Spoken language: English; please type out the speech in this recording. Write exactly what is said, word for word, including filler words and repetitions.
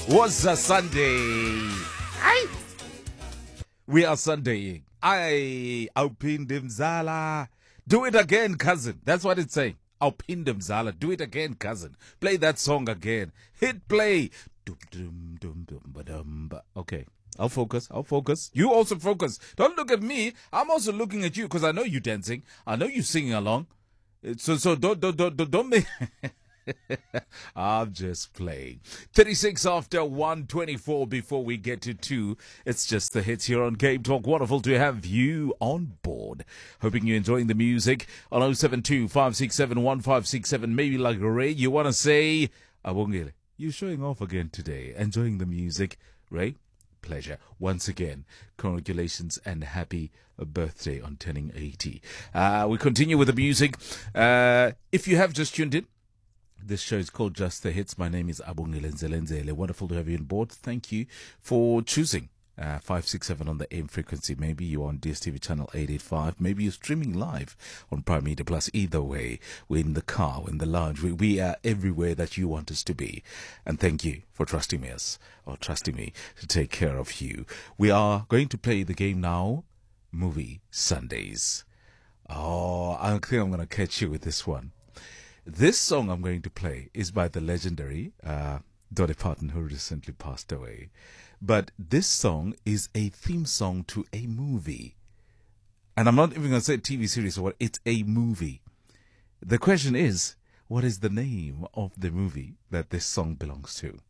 was a Sunday. Aye. We are Sundaying. I Alpindim Zala. Do it again, cousin. That's what it's saying. Alpindim Zala. Do it again, cousin. Play that song again. Hit play. Dum, dum, dum, dum, ba, dum, ba. Okay. I'll focus. I'll focus. You also focus. Don't look at me. I'm also looking at you because I know you dancing. I know you singing along. So, so don't, don't, don't, don't make. I'm just playing. thirty-six after one twenty-four before we get to two. It's just the hits here on Game Talk. Wonderful to have you on board. Hoping you're enjoying the music on oh seven two, five six seven, one five six seven. Maybe like Ray, you want to say, Abongile, you're showing off again today. Enjoying the music, Ray? Pleasure. Once again, congratulations and happy birthday on turning eighty. Uh, we continue with the music. Uh, if you have just tuned in, this show is called Just the Hits. My name is Abongile Nzelenzele. Wonderful to have you on board. Thank you for choosing uh, five six seven on the A M frequency. Maybe you're on D S T V channel eight eighty-five. Maybe you're streaming live on Prime Media Plus. Either way, we're in the car, we're in the lounge. We, we are everywhere that you want us to be. And thank you for trusting me, us, or trusting me to take care of you. We are going to play the game now, Movie Sundays. Oh, I think I'm going to catch you with this one. This song I'm going to play is by the legendary uh, Dolly Parton, who recently passed away. But this song is a theme song to a movie. And I'm not even going to say T V series or what, it's a movie. The question is, what is the name of the movie that this song belongs to?